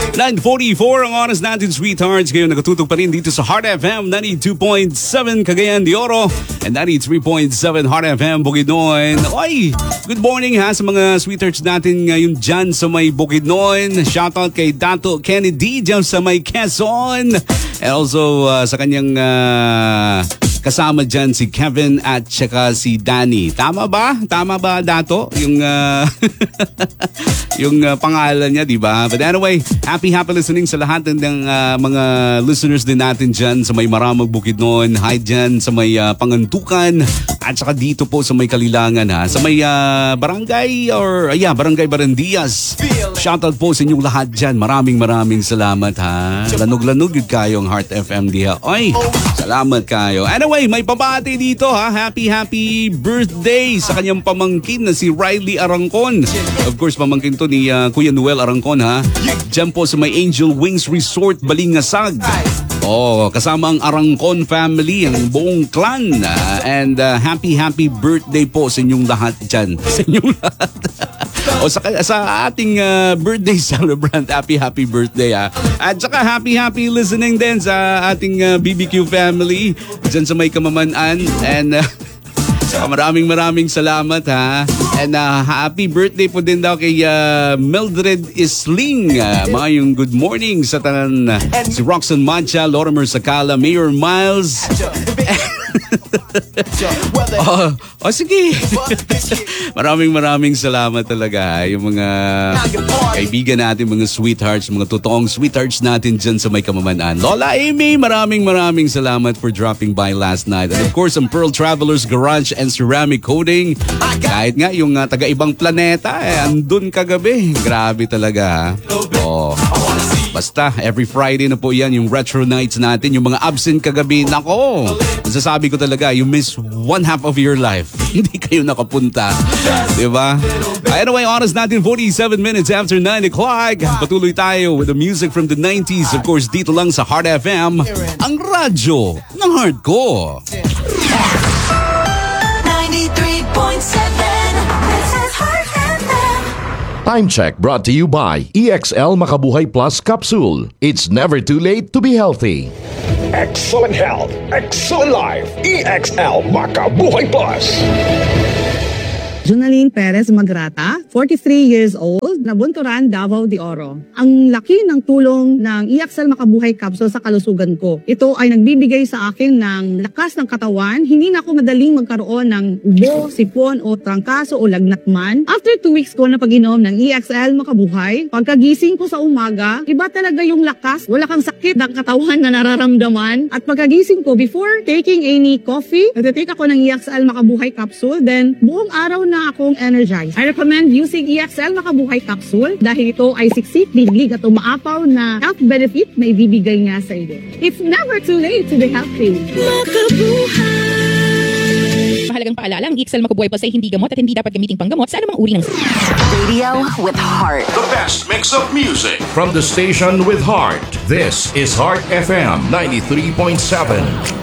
9:44 ang oras natin, sweethearts. Ngayon nakatutok pa rin dito sa Heart FM 92.7 Cagayan de Oro and 93.7 Heart FM Bukidnon. Oy, good morning ha sa mga sweethearts natin ngayon dyan sa may Bukidnon. Shoutout kay Dato Kennedy dyan sa may Quezon. And also sa kanyang kasama dyan si Kevin at saka si Danny. Tama ba? Tama ba, Dato? Yung yung pangalan niya, di ba? But anyway, happy listening sa lahat ng mga listeners din natin dyan sa may Maramag Bukidnon. Hi dyan sa may Pangantukan at saka dito po sa may Kalilangan ha. Sa may barangay Barangay Barandias. Shoutout po sa inyong lahat dyan. Maraming salamat ha. Lanog-lanog yun kayong Heart FM diha. Oy, salamat kayo. Anyway, may pabati dito ha. Happy birthday sa kanyang pamangkin na si Riley Arangcon. Of course, pamangkin to ni Kuya Noel Arangcon ha. Diyan po sa may Angel Wings Resort, Balingasag. Kasama ang Arangcon family, ang buong clan. And happy birthday po sa inyong lahat dyan. Sa inyong lahat. Sa ating birthday celebrant, happy birthday ha. At saka happy listening din sa ating BBQ family dyan sa may Kamamanan. And maraming salamat ha. And happy birthday po din daw kay Mildred Isling. Mayong good morning sa tanan. Si Roxanne Mancha, Lorimer Sakala, Mayor Miles. Sige. maraming salamat talaga yung mga kaibigan natin, mga sweethearts, mga totoong sweethearts natin dyan sa may Kamamanan. Lola Amy, maraming salamat for dropping by last night. And of course, ang Pearl Travelers Garage and Ceramic Coating. Kahit nga yung taga-ibang planeta, andun kagabi. Grabe talaga. Basta, every Friday na po yan, yung retro nights natin, yung mga absent kagabi. Nako, masasabi ko talaga, you miss one half of your life. Hindi kayo nakapunta. Diba? Anyway, oras natin, 47 minutes after 9 o'clock. Patuloy tayo with the music from the 90s. Of course, dito lang sa Heart FM, ang radyo ng heart ko. 93.7. This is Heart FM. Time check brought to you by EXL Makabuhay Plus Capsule. It's never too late to be healthy. Excellent health, excellent life. EXL Makabuhay Plus. Jonaline Perez Magrata, 43 years old, Nabunturan, Davao de Oro. Ang laki ng tulong ng EXL Makabuhay Capsule sa kalusugan ko. Ito ay nagbibigay sa akin ng lakas ng katawan. Hindi na ako madaling magkaroon ng ubo, sipon o trangkaso o lagnat man. After 2 weeks ko na pag-inom ng EXL Makabuhay, pagkagising ko sa umaga, iba talaga yung lakas. Wala kang sakit ng katawan na nararamdaman. At pagkagising ko, before taking any coffee, nagtitake ako ng EXL Makabuhay Capsule. Then, buong araw na akong energized. I recommend using EXL Makabuhay Capsule dahil ito ay siksik, biglig at umaapaw na health benefit na ibibigay nga sa iyo. It's never too late to be healthy. Mahalagang paalala, ang EXL Makabuhay Plus ay hindi gamot at hindi dapat gamiting panggamot sa anumang uri ng Radio with heart. The best mix of music. From the station with heart, this is Heart FM 93.7.